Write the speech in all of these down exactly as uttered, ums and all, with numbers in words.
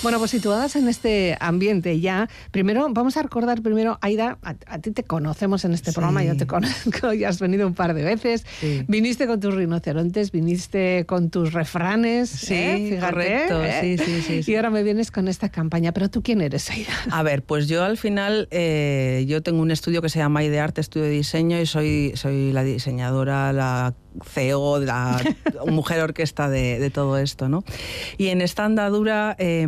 Bueno, pues situadas en este ambiente ya, primero vamos a recordar primero, Aida, a, a ti te conocemos en este sí. programa, yo te conozco, ya has venido un par de veces, sí. viniste con tus rinocerontes, viniste con tus refranes, sí, ¿eh? Fíjate, correcto, ¿eh? sí, sí, sí, sí. Y ahora me vienes con esta campaña, pero ¿tú quién eres, Aida? A ver, pues yo al final, eh, yo tengo un estudio que se llama Idearte, estudio de diseño, y soy, soy la diseñadora, la C E O, la mujer orquesta de, de todo esto, ¿no? Y en esta andadura eh,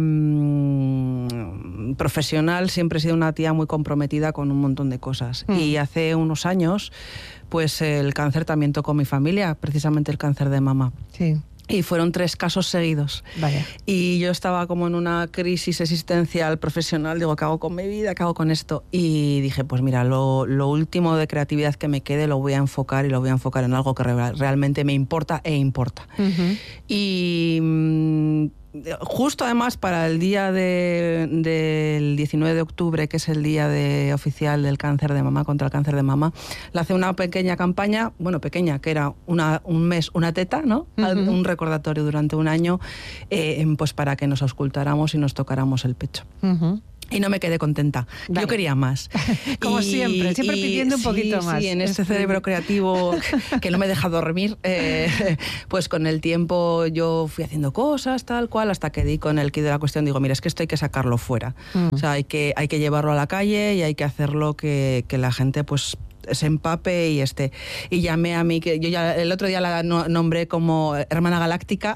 profesional siempre he sido una tía muy comprometida con un montón de cosas. Mm. Y hace unos años, pues el cáncer también tocó mi familia, precisamente el cáncer de mama. Sí. Y fueron tres casos seguidos. Vaya. Y yo estaba como en una crisis existencial profesional. Digo, ¿qué hago con mi vida? ¿Qué hago con esto? Y dije, pues mira, lo, lo último de creatividad que me quede lo voy a enfocar y lo voy a enfocar en algo que re- realmente me importa e importa. Uh-huh. Y mmm, justo además para el día de, del diecinueve de octubre, que es el día de, oficial del cáncer de mama, contra el cáncer de mama, le hace una pequeña campaña, bueno, pequeña, que era una, un mes, una teta, ¿no? Uh-huh. Un recordatorio durante un año, eh, pues para que nos auscultáramos y nos tocáramos el pecho. Uh-huh. Y no me quedé contenta. Vale. Yo quería más. Como y, siempre, siempre y, pidiendo un sí, poquito más. Sí, en este cerebro creativo que no me deja dormir, eh, pues con el tiempo yo fui haciendo cosas, tal cual, hasta que di con el quid de la cuestión. Digo, mira, es que esto hay que sacarlo fuera. Mm. O sea, hay que, hay que llevarlo a la calle y hay que hacerlo que, que la gente, pues, se empape y este y llamé a mí, que yo ya el otro día la no, nombré como hermana galáctica.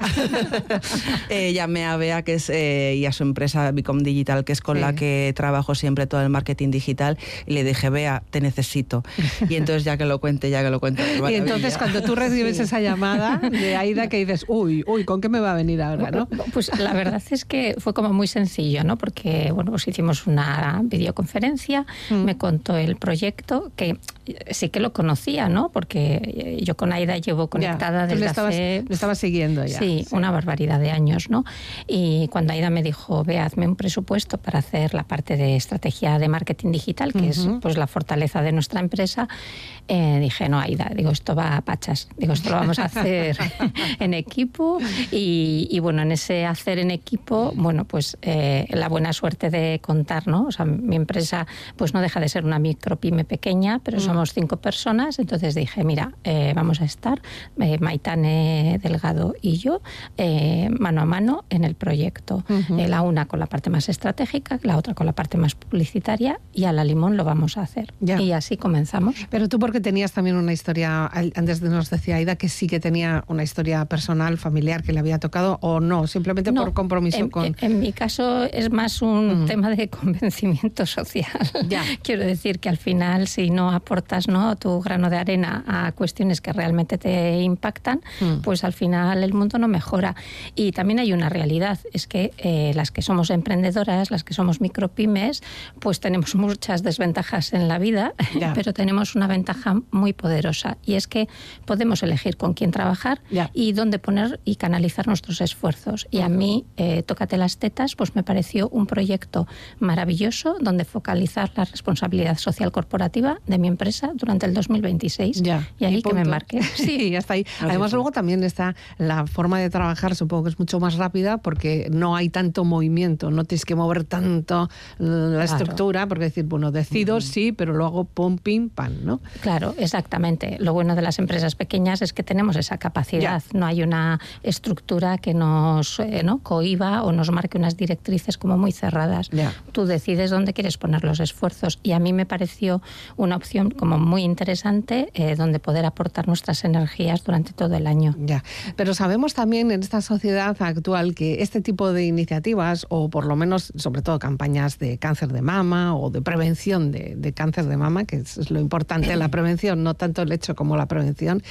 eh, llamé a Bea, que es eh, y a su empresa Bicom Digital, que es con sí. la que trabajo siempre todo el marketing digital, y le dije, Bea, te necesito. Y entonces ya que lo cuente, ya que lo cuente. Y entonces cuando tú recibes sí. esa llamada de Aida, que dices, uy, uy, ¿con qué me va a venir ahora, no? Pues la verdad es que fue como muy sencillo, ¿no? Porque, bueno, pues hicimos una videoconferencia, mm. me contó el proyecto, que sí que lo conocía, ¿no? Porque yo con Aida llevo conectada ya, desde le estabas, hace... le estaba siguiendo ya. Sí, sí, una barbaridad de años, ¿no? Y cuando Aida me dijo, ve, hazme un presupuesto para hacer la parte de estrategia de marketing digital, que uh-huh. es pues la fortaleza de nuestra empresa, eh, dije, no, Aida, digo, esto va a pachas. Digo, esto lo vamos a hacer en equipo. Y, y bueno, en ese hacer en equipo, bueno, pues eh, la buena suerte de contar, ¿no? O sea, mi empresa pues no deja de ser una micropyme pequeña, pero uh-huh. somos cinco personas, entonces dije, mira, eh, vamos a estar eh, Maitane Delgado y yo eh, mano a mano en el proyecto. Uh-huh. Eh, la una con la parte más estratégica, la otra con la parte más publicitaria, y a la limón lo vamos a hacer. Ya. Y así comenzamos. Pero tú, porque tenías también una historia, antes nos decía Aida que sí que tenía una historia personal, familiar que le había tocado, o no, simplemente no, por compromiso en, con... En, en mi caso es más un uh-huh. tema de convencimiento social. Ya. Quiero decir que al final, si no aportas, ¿no?, tu grano de arena a cuestiones que realmente te impactan, mm. pues al final el mundo no mejora. Y también hay una realidad, es que eh, las que somos emprendedoras, las que somos micropymes, pues tenemos muchas desventajas en la vida, yeah. pero tenemos una ventaja muy poderosa, y es que podemos elegir con quién trabajar yeah. y dónde poner y canalizar nuestros esfuerzos. Y uh-huh. a mí, eh, Tócate las tetas, pues me pareció un proyecto maravilloso donde focalizar la responsabilidad social corporativa de mi empresa durante el dos mil veintiséis. Ya, y ahí y que me marque. Sí, hasta ahí. Además, luego también está la forma de trabajar, supongo que es mucho más rápida, porque no hay tanto movimiento, no tienes que mover tanto la estructura, claro. porque decir, bueno, decido, uh-huh. sí, pero lo hago pum, pim, pam, ¿no? Claro, exactamente. Lo bueno de las empresas pequeñas es que tenemos esa capacidad. Ya. No hay una estructura que nos eh, ¿no? cohiba o nos marque unas directrices como muy cerradas. Ya. Tú decides dónde quieres poner los esfuerzos, y a mí me pareció una opción como muy interesante, eh, donde poder aportar nuestras energías durante todo el año. Ya, pero sabemos también en esta sociedad actual que este tipo de iniciativas, o por lo menos, sobre todo campañas de cáncer de mama o de prevención de, de cáncer de mama, que es, es lo importante, la prevención, no tanto el hecho como la prevención,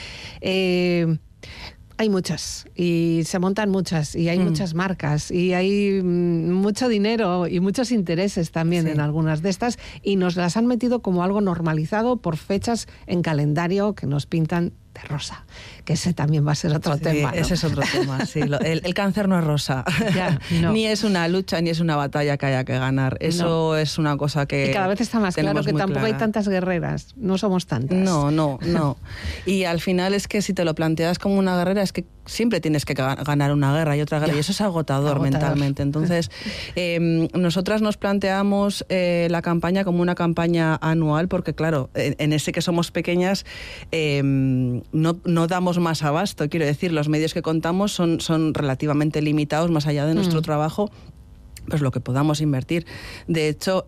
eh, hay muchas, y se montan muchas, y hay mm. muchas marcas, y hay mucho dinero y muchos intereses también sí. en algunas de estas, y nos las han metido como algo normalizado por fechas en calendario que nos pintan de rosa, que ese también va a ser otro sí, tema, ¿no? Ese es otro tema, sí. El, el cáncer no es rosa, ya, no. ni es una lucha, ni es una batalla que haya que ganar. Eso no. es una cosa que y cada vez está más claro que tampoco clara. Hay tantas guerreras, no somos tantas. No, no, no. Y al final es que si te lo planteas como una guerrera, es que siempre tienes que ganar una guerra y otra guerra, ya. y eso es agotador, agotador. mentalmente. Entonces, eh, nosotras nos planteamos eh, la campaña como una campaña anual, porque claro, en, en ese que somos pequeñas, eh, no, no damos más abasto, quiero decir, los medios que contamos son, son relativamente limitados, más allá de nuestro mm. trabajo, pues lo que podamos invertir. De hecho,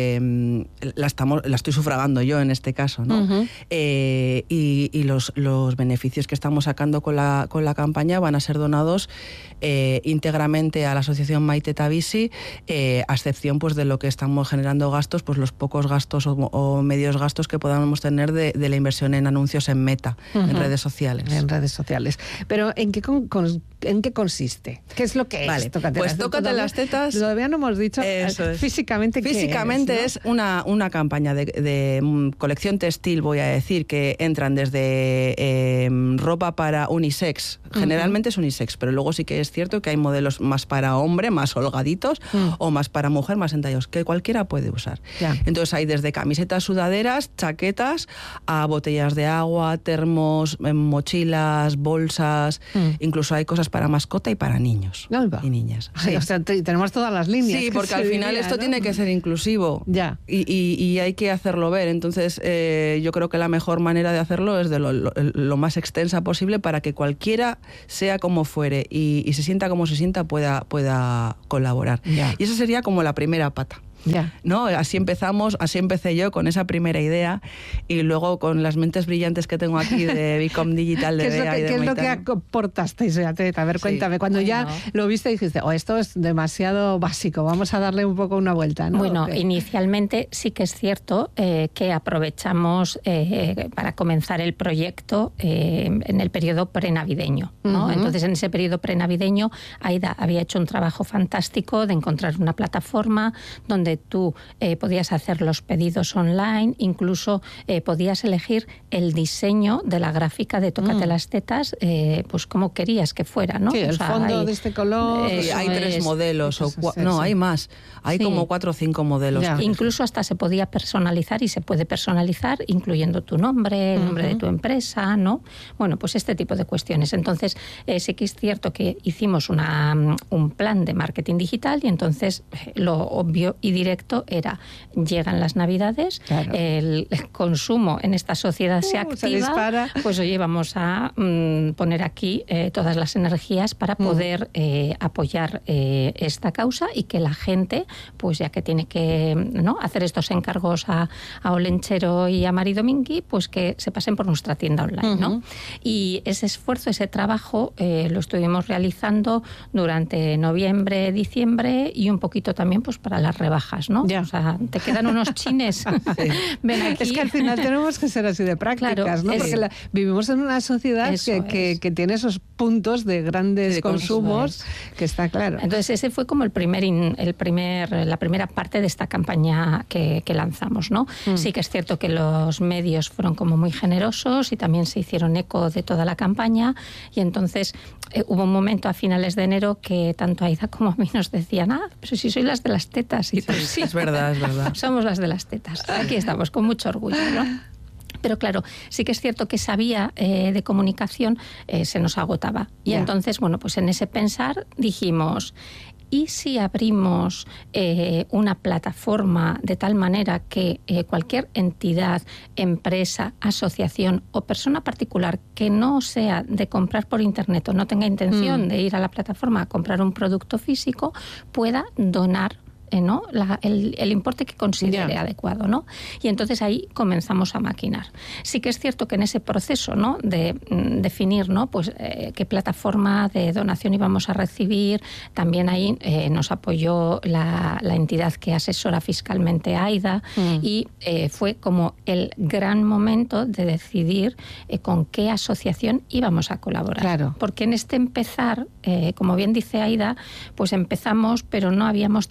eh, la, estamos, la estoy sufragando yo en este caso, ¿no? Uh-huh. Eh, y y los, los beneficios que estamos sacando con la, con la campaña van a ser donados eh, íntegramente a la asociación Maite Tabisi, eh, a excepción pues, de lo que estamos generando gastos, pues los pocos gastos o, o medios gastos que podamos tener de, de la inversión en anuncios en Meta, uh-huh. en redes sociales. En redes sociales. Pero ¿en qué, con, con, ¿en qué consiste? ¿Qué es lo que vale, es? Tócate pues tócate las tetas. Todavía no hemos dicho Eso es. físicamente qué Físicamente es, ¿no? es una, una campaña de, de um, colección textil, voy a decir, que entran desde eh, ropa para unisex. Generalmente uh-huh. es unisex, pero luego sí que es cierto que hay modelos más para hombre, más holgaditos, uh-huh. o más para mujer, más entallados, que cualquiera puede usar. Yeah. Entonces hay desde camisetas, sudaderas, chaquetas, a botellas de agua, termos, mochilas, bolsas, uh-huh. incluso hay cosas para mascota y para niños Alba. y niñas. Ay, sí. O sea, t- tenemos todas las líneas. Sí, porque al final diría, esto ¿no? tiene que ser inclusivo. Ya. Y, y, y hay que hacerlo ver. Entonces, eh, yo creo que la mejor manera de hacerlo es de lo, lo, lo más extensa posible para que cualquiera, sea como fuere y, y se sienta como se sienta, pueda, pueda colaborar. Ya. Y esa sería como la primera pata. Ya. ¿No? Así empezamos, así empecé yo con esa primera idea y luego con las mentes brillantes que tengo aquí de Bicom Digital, de ¿Qué es lo Bea que, y de ¿qué es lo que Maitane? aportasteis, Beatriz? A ver, Sí. cuéntame. Cuando Ay, ya no. lo viste dijiste, oh, esto es demasiado básico, vamos a darle un poco una vuelta, ¿no? Bueno, Okay. inicialmente sí que es cierto eh, que aprovechamos eh, para comenzar el proyecto eh, en el periodo prenavideño, ¿no? Uh-huh. Entonces, en ese periodo prenavideño, Aida había hecho un trabajo fantástico de encontrar una plataforma donde tú eh, podías hacer los pedidos online, incluso eh, podías elegir el diseño de la gráfica de Tócate mm. las tetas, eh, pues como querías que fuera, ¿no? Sí, o el sea, fondo hay, de este color. Sí, hay tres es, modelos, o cua- es, no, sí. hay más. Hay Sí. como cuatro o cinco modelos. Ya. Incluso hasta se podía personalizar y se puede personalizar incluyendo tu nombre, el nombre uh-huh. de tu empresa, ¿no? Bueno, pues este tipo de cuestiones. Entonces, eh, sí que es cierto que hicimos una, un plan de marketing digital y entonces eh, lo obvio y directo era, llegan las Navidades, claro. el, el consumo en esta sociedad uh, se activa, se dispara. Pues oye, vamos a mm, poner aquí eh, todas las energías para poder uh-huh. eh, apoyar eh, esta causa y que la gente, pues ya que tiene que ¿no? hacer estos encargos a, a Olenchero y a Mari Domingui, pues que se pasen por nuestra tienda online, uh-huh. ¿no? Y ese esfuerzo, ese trabajo eh, lo estuvimos realizando durante noviembre, diciembre y un poquito también pues para las rebajas, ¿no? Ya. O sea, te quedan unos chines. Sí. Ven aquí. Es que al final tenemos que ser así de prácticas, claro, ¿no? Es, Porque la, vivimos en una sociedad que, que, que tiene esos puntos de grandes sí, consumos, que está claro. Entonces ese fue como el primer, el primer la primera parte de esta campaña que, que lanzamos, ¿no? Mm. Sí que es cierto que los medios fueron como muy generosos y también se hicieron eco de toda la campaña y entonces eh, hubo un momento a finales de enero que tanto Aida como a mí nos decían, ah, pero si sois las de las tetas. Y sí, sí, es verdad, es verdad. Somos las de las tetas. Aquí estamos con mucho orgullo, ¿no? Pero claro, sí que es cierto que esa vía eh, de comunicación eh, se nos agotaba. Y yeah. entonces, bueno, pues en ese pensar dijimos, ¿y si abrimos eh, una plataforma de tal manera que eh, cualquier entidad, empresa, asociación o persona particular que no sea de comprar por internet o no tenga intención mm. de ir a la plataforma a comprar un producto físico, pueda donar Eh, ¿no? La, el, el importe que considere yeah. adecuado, ¿no? Y entonces ahí comenzamos a maquinar. Sí que es cierto que en ese proceso, ¿no? de mm, definir, ¿no? pues eh, qué plataforma de donación íbamos a recibir, también ahí eh, nos apoyó la, la entidad que asesora fiscalmente a Aida mm. y eh, fue como el gran momento de decidir eh, con qué asociación íbamos a colaborar. Claro. Porque en este empezar, eh, como bien dice Aida, pues empezamos, pero no habíamos terminado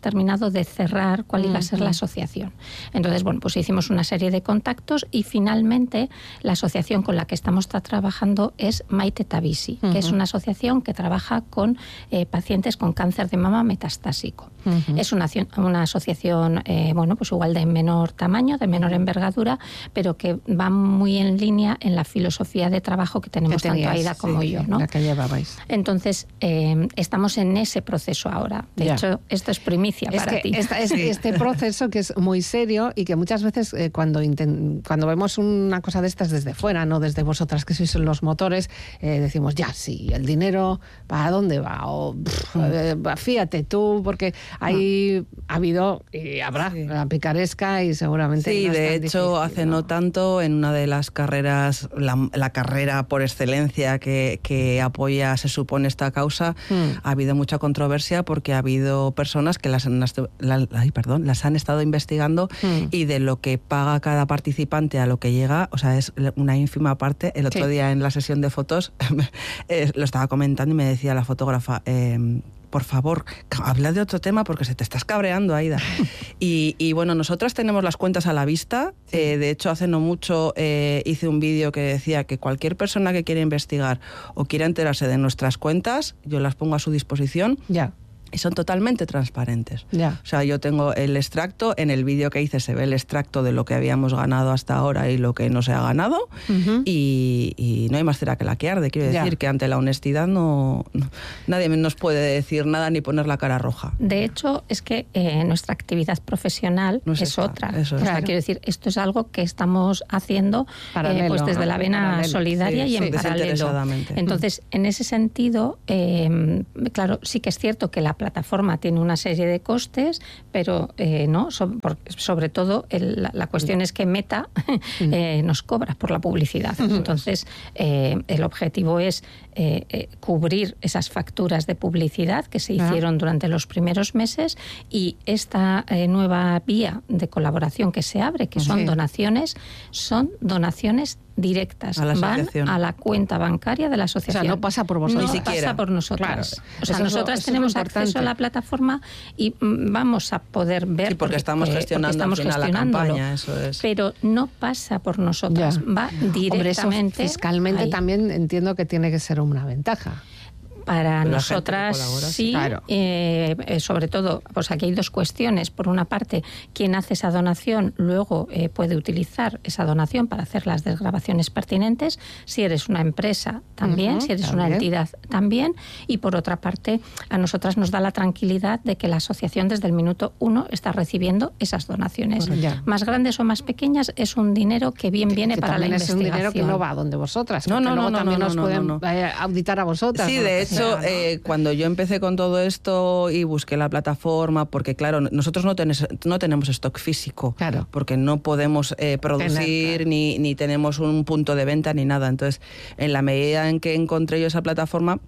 momento de cerrar cuál iba a ser la asociación. Entonces, bueno, pues hicimos una serie de contactos y finalmente la asociación con la que estamos tra- trabajando es Maite Tabisi, uh-huh. que es una asociación que trabaja con eh, pacientes con cáncer de mama metastásico. Uh-huh. Es una, una asociación, eh, bueno, pues igual de menor tamaño, de menor envergadura, pero que va muy en línea en la filosofía de trabajo que tenemos que tenías, tanto Aida como sí, yo, ¿no? La que llevabais. Entonces, eh, estamos en ese proceso ahora. De ya. hecho, esto es primicia es para que ti. Esta, es, sí. Este proceso que es muy serio y que muchas veces eh, cuando, intent, cuando vemos una cosa de estas desde fuera, no desde vosotras que sois los motores, eh, decimos, ya, sí, el dinero, ¿para dónde va? O, pff, mm. eh, fíjate tú, porque hay, mm. ha habido y habrá sí. la picaresca y seguramente... Sí, no de hecho, difícil, hace ¿no? no tanto, en una de las carreras, la, la carrera por excelencia que, que apoya, se supone, esta causa, mm. ha habido mucha controversia porque ha habido personas que las han, la, ay, perdón, las han estado investigando mm. y de lo que paga cada participante a lo que llega, o sea, es una ínfima parte. El otro sí. día en la sesión de fotos eh, lo estaba comentando y me decía la fotógrafa... Eh, por favor, habla de otro tema porque se te estás cabreando, Aida. Y, y bueno, nosotras tenemos las cuentas a la vista. Sí. Eh, de hecho, hace no mucho eh, hice un vídeo que decía que cualquier persona que quiera investigar o quiera enterarse de nuestras cuentas, yo las pongo a su disposición. Ya. Y son totalmente transparentes. Ya. O sea, yo tengo el extracto, en el vídeo que hice se ve el extracto de lo que habíamos ganado hasta ahora y lo que no se ha ganado, uh-huh. y, y no hay más cera que la que arde. Quiero decir ya. que ante la honestidad no, no nadie nos puede decir nada ni poner la cara roja. De hecho, es que eh, nuestra actividad profesional no es, es otra. Eso es. O sea, claro. quiero decir, esto es algo que estamos haciendo Paralelo, eh, pues desde ¿no? la vena Paralelo. solidaria sí, y en sí, paralelo. Entonces, en ese sentido, eh, claro, sí que es cierto que la plataforma tiene una serie de costes, pero eh, no so, por, sobre todo el, la, la cuestión es que Meta eh, nos cobra por la publicidad. Entonces, eh, el objetivo es eh, eh, cubrir esas facturas de publicidad que se hicieron ah. durante los primeros meses, y esta eh, nueva vía de colaboración que se abre, que son sí. donaciones, son donaciones directas, a la van a la cuenta bancaria de la asociación. O sea, no pasa por vosotros. No Ni pasa siquiera. por nosotras. Claro. O sea, eso nosotras es lo, tenemos acceso a la plataforma y vamos a poder ver... Sí, porque, porque estamos gestionando eh, porque estamos la campaña, eso es. Pero no pasa por nosotras, ya. va directamente... Hombre, eso fiscalmente ahí. También entiendo que tiene que ser una ventaja. Para la nosotras colabora, sí, claro. eh, eh, sobre todo, pues aquí hay dos cuestiones. Por una parte, quien hace esa donación luego eh, puede utilizar esa donación para hacer las desgravaciones pertinentes. Si eres una empresa, también. Uh-huh, si eres también. una entidad, también. Y por otra parte, a nosotras nos da la tranquilidad de que la asociación desde el minuto uno está recibiendo esas donaciones. Bueno, más grandes o más pequeñas, es un dinero que bien viene que para la investigación. Es un dinero que no va a donde vosotras. No, no, no, no, también no, nos no, pueden no, no. auditar a vosotras. Sí, ¿no? de hecho, ¿no? eh, cuando yo empecé con todo esto y busqué la plataforma, porque claro, nosotros no, tenés, no tenemos stock físico, claro. porque no podemos eh, producir Tener, claro. ni, ni tenemos un punto de venta ni nada. Entonces, en la medida en que encontré yo esa plataforma,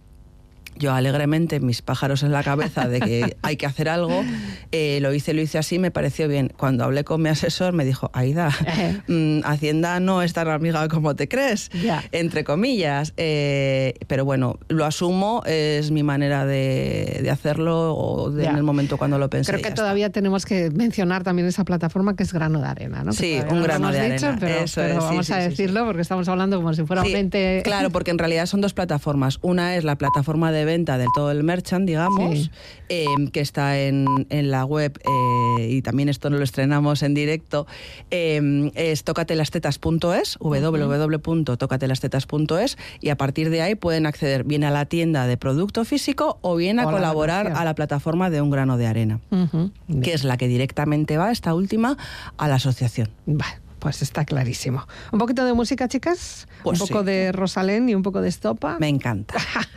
yo alegremente, mis pájaros en la cabeza de que hay que hacer algo, eh, lo hice, lo hice así, me pareció bien. Cuando hablé con mi asesor me dijo, Aida, mmm, Hacienda no es tan amiga como te crees, yeah. entre comillas. Eh, pero bueno, lo asumo, es mi manera de, de hacerlo o de, yeah. en el momento cuando lo pensé. Creo que todavía está. tenemos que mencionar también esa plataforma que es Grano de Arena, ¿no? Sí, un grano de dicho, arena. Pero, Eso pero es, vamos sí, a sí, decirlo sí. porque estamos hablando como si fuera sí, un ente... Claro, porque en realidad son dos plataformas. Una es la plataforma de venta del todo el merchant, digamos, sí. eh, que está en, en la web, eh, y también esto no lo estrenamos en directo, eh, es tocatelastetas punto es, doble u doble u doble u punto tocatelastetas punto es, y a partir de ahí pueden acceder bien a la tienda de producto físico o bien a o colaborar la a la plataforma de Un Grano de Arena, uh-huh. que es la que directamente va, esta última, a la asociación. Vale. Pues está clarísimo. ¿Un poquito de música, chicas? Pues un poco sí. de Rosalén y un poco de Estopa. Me encanta.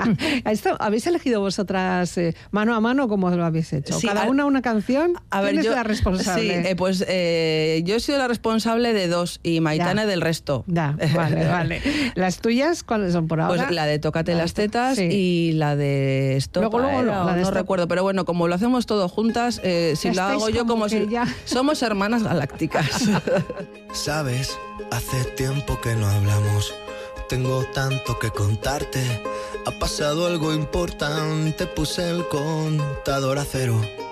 Esto, ¿habéis elegido vosotras eh, mano a mano cómo lo habéis hecho? Sí, ¿Cada a, una una canción? A ver, ¿Quién es yo, la responsable? Sí, eh, pues eh, yo he sido la responsable de dos y Maitana ya. del resto. Ya, vale, vale. ¿Las tuyas cuáles son por ahora? Pues la de Tócate las tetas sí. y la de Estopa. Luego, luego, no, la de no Estopa. recuerdo, pero bueno, como lo hacemos todo juntas, eh, si lo hago yo como, como si ya... somos hermanas galácticas. ¿Sabes? Hace tiempo que no hablamos, tengo tanto que contarte. Ha pasado algo importante, puse el contador a cero.